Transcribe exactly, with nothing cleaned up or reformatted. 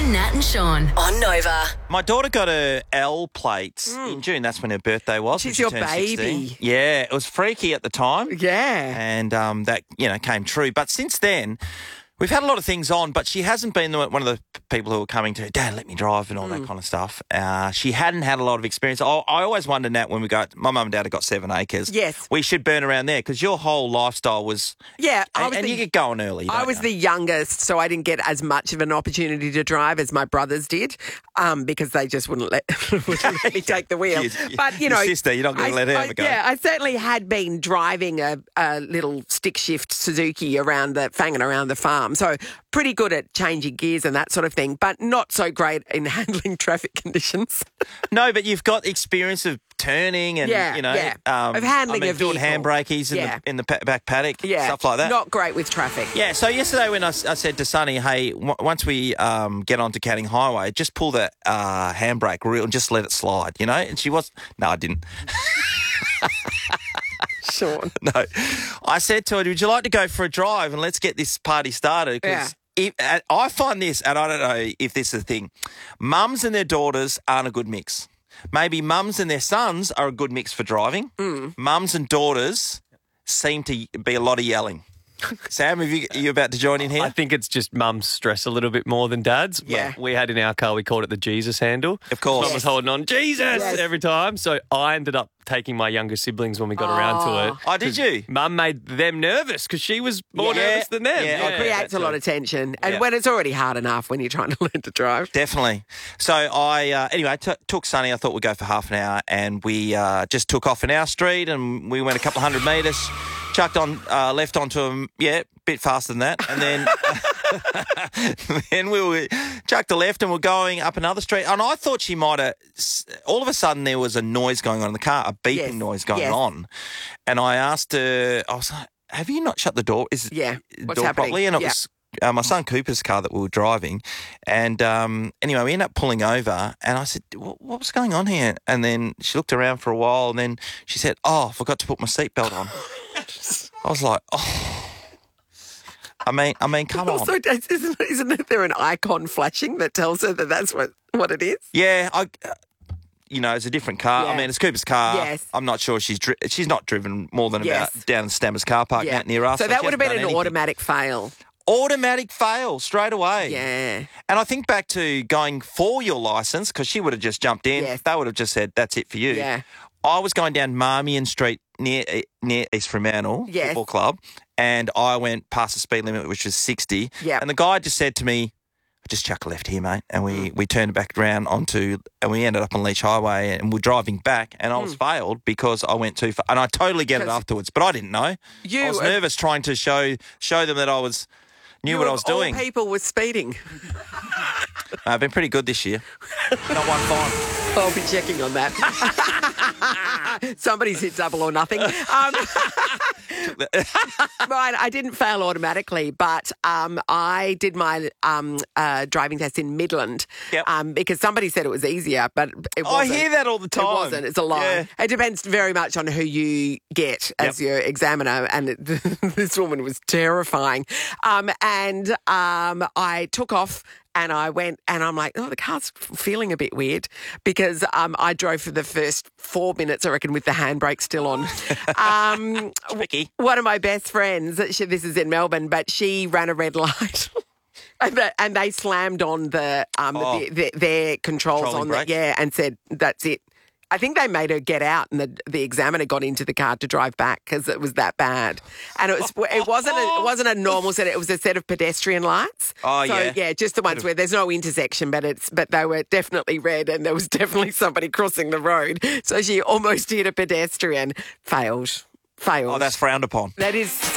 Nat and Sean on Nova. My daughter got her L plates in June. That's when her birthday was. She's when she your turned baby. sixteen. Yeah, it was freaky at the time. Yeah. And um, that, you know, came true. But since then, we've had a lot of things on, but she hasn't been the, one of the people who are coming to, Dad, let me drive and all that kind of stuff. Uh, she hadn't had a lot of experience. I, I always wonder, Nat, when we go, my mum and dad have got seven acres. Yes. We should burn around there because your whole lifestyle was, Yeah, I and, was and the- you get going early. I don't was you? the youngest, so I didn't get as much of an opportunity to drive as my brothers did, um, because they just wouldn't let, wouldn't let me take the wheel. Your- But you your know, sister, you're not gonna I- let her I- have a go. Yeah, I certainly had been driving a, a little stick shift Suzuki around the fanging around the farm, so pretty good at changing gears and that sort of thing, but not so great in handling traffic conditions. No, but you've got experience of turning and, Yeah, you know, yeah. um, Of handling I mean, a doing vehicle. handbrakies in, Yeah. the, in the pa- back paddock, Yeah, stuff like that. Not great with traffic. Yeah, so yesterday when I, s- I said to Sonny, hey, w- once we um, get onto Canning Highway, just pull the uh, handbrake real and just let it slide, you know? And she was, no, I didn't. Sean. No. I said to her, would you like to go for a drive and let's get this party started? Because if, uh, I find this, and I don't know if this is a thing, mums and their daughters aren't a good mix. Maybe mums and their sons are a good mix for driving. Mm. Mums and daughters seem to be a lot of yelling. Sam, have you, are you about to join in here? I think it's just mum's stress a little bit more than dad's. Yeah. We had in our car, we called it the Jesus handle. Of course. Mum was holding on, Jesus, Yes. every time. So I ended up taking my younger siblings when we got around to it. Oh, did you? Mum made them nervous because she was more Yeah. nervous than them. Yeah, It creates that's a lot a- of tension, and Yeah. when it's already hard enough when you're trying to learn to drive. Definitely. So I, uh, anyway, t- took Sonny. I thought we'd go for half an hour, and we uh, just took off in our street, and we went a couple of hundred metres, chucked on, uh, left onto him, yeah, a bit faster than that, and then then we were chucked a left, and we're going up another street, and I thought she might have. All of a sudden, there was a noise going on in the car, a beeping Yes, noise going yes. on, and I asked her, I was like, "Have you not shut the door? Is Yeah, the what's door happening? properly?" And it Yeah. was. Uh, my son Cooper's car that we were driving. And um, anyway, we ended up pulling over and I said, what, what was going on here? And then she looked around for a while and then she said, oh, I forgot to put my seatbelt on. I was like, oh. I mean, I mean, come on. Also, isn't, isn't there an icon flashing that tells her that that's what, what it is? Yeah, I... Uh, you know, it's a different car. I Yeah. mean, it's Cooper's car. Yes. I'm not sure she's dri- she's not driven more than Yes. about down in Stammers car park out near us. So that she would have hasn't been done an anything. automatic fail. Automatic fail straight away. Yeah. And I think back to going for your licence because she would have just jumped in. Yes. They would have just said, that's it for you. Yeah. I was going down Marmion Street near near East Fremantle Yes. Football Club and I went past the speed limit, which was sixty. Yep. And the guy just said to me, just chuck a left here, mate. And we, we turned back around onto, and we ended up on Leach Highway and we're driving back and I was failed because I went too far. And I totally get it 'Cause afterwards, but I didn't know. You I was uh, nervous trying to show show them that I was knew you what I of was doing. All people were speeding. I've been pretty good this year. Not one fine. I'll be checking on that. Somebody's hit double or nothing. Um, right, I didn't fail automatically, but um, I did my um, uh, driving test in Midland Yep. um, because somebody said it was easier, but it I wasn't. hear that all the time. It wasn't. It's a lie. Yeah. It depends very much on who you get as your examiner, and it, this woman was terrifying. Um, and um, I took off. And I went and I'm like, oh, the car's feeling a bit weird because um, I drove for the first four minutes, I reckon, with the handbrake still on. um, Tricky. one of my best friends, she, this is in Melbourne, but she ran a red light. And, the, and they slammed on the, um, Oh. the, the their controls Controlling on the, brakes? yeah, and said, that's it. I think they made her get out, and the, the examiner got into the car to drive back because it was that bad. And it was it wasn't a, it wasn't a normal set; it was a set of pedestrian lights. Oh, so, yeah. yeah, just the ones where there's no intersection, but it's but they were definitely red, and there was definitely somebody crossing the road. So she almost hit a pedestrian. Failed, failed. Oh, that's frowned upon. that is.